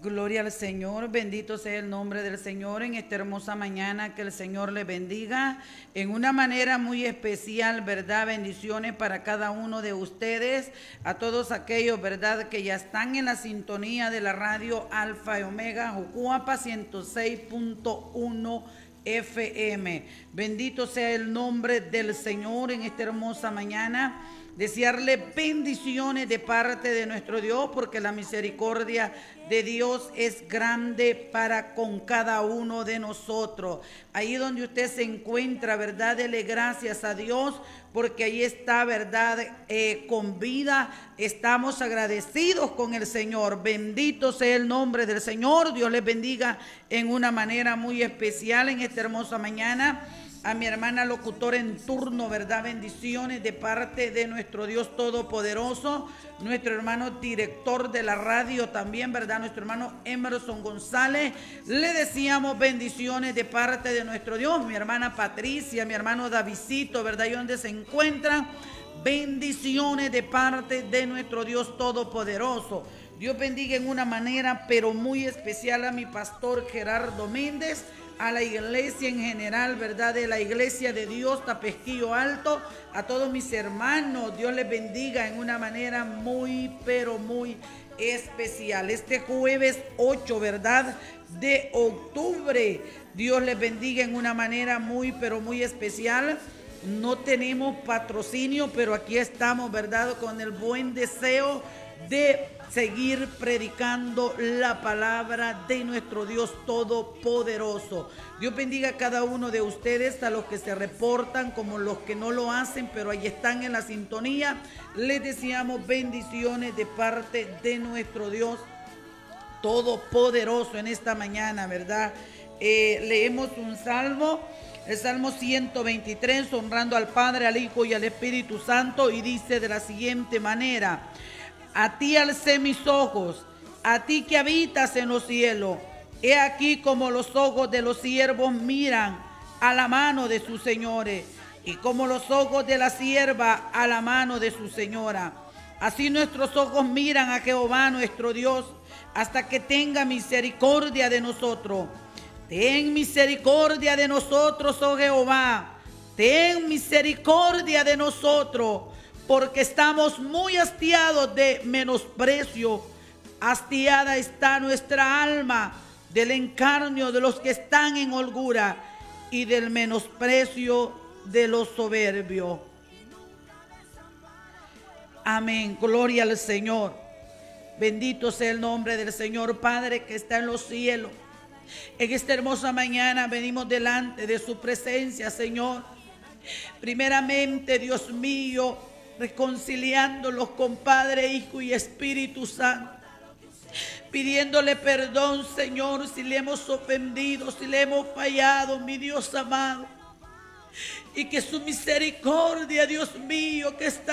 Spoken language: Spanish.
Gloria al Señor, bendito sea el nombre del Señor en esta hermosa mañana, que el Señor le bendiga en una manera muy especial, ¿verdad? Bendiciones para cada uno de ustedes, a todos aquellos, ¿verdad?, que ya están en la sintonía de la radio Alfa y Omega, Jucuapa 106.1 FM. Bendito sea el nombre del Señor en esta hermosa mañana. Desearle bendiciones de parte de nuestro Dios, porque la misericordia de Dios es grande para con cada uno de nosotros. Ahí donde usted se encuentra, ¿verdad? Dele gracias a Dios, porque ahí está, ¿verdad? Con vida. Estamos agradecidos con el Señor. Bendito sea el nombre del Señor. Dios les bendiga en una manera muy especial en esta hermosa mañana. A mi hermana locutora en turno, ¿verdad? Bendiciones de parte de nuestro Dios Todopoderoso. Nuestro hermano director de la radio también, ¿verdad? Nuestro hermano Emerson González. Le decíamos bendiciones de parte de nuestro Dios. Mi hermana Patricia, mi hermano Davidcito, ¿verdad? Y donde se encuentran, bendiciones de parte de nuestro Dios Todopoderoso. Dios bendiga en una manera, pero muy especial, a mi pastor Gerardo Méndez, a la iglesia en general, ¿verdad? De la iglesia de Dios Tapesquillo Alto, a todos mis hermanos. Dios les bendiga en una manera muy, pero muy especial. Este jueves 8, ¿verdad?, de octubre, Dios les bendiga en una manera muy, pero muy especial. No tenemos patrocinio, pero aquí estamos, ¿verdad?, con el buen deseo de seguir predicando la palabra de nuestro Dios Todopoderoso. Dios bendiga a cada uno de ustedes, a los que se reportan como los que no lo hacen, pero ahí están en la sintonía. Les deseamos bendiciones de parte de nuestro Dios Todopoderoso en esta mañana, ¿verdad? Leemos un salmo, el Salmo 123, honrando al Padre, al Hijo y al Espíritu Santo, y dice de la siguiente manera: a ti alcé mis ojos, a ti que habitas en los cielos. He aquí como los ojos de los siervos miran a la mano de sus señores, y como los ojos de la sierva a la mano de su señora. Así nuestros ojos miran a Jehová nuestro Dios, hasta que tenga misericordia de nosotros. Ten misericordia de nosotros, oh Jehová, ten misericordia de nosotros, porque estamos muy hastiados de menosprecio. Hastiada está nuestra alma del encarnio de los que están en holgura y del menosprecio de los soberbios. Amén. Gloria al Señor. Bendito sea el nombre del Señor. Padre que está en los cielos, en esta hermosa mañana venimos delante de su presencia, Señor. Primeramente, Dios mío, reconciliándolos con Padre, Hijo y Espíritu Santo, pidiéndole perdón, Señor, si le hemos ofendido, si le hemos fallado, mi Dios amado, y que su misericordia, Dios mío, que está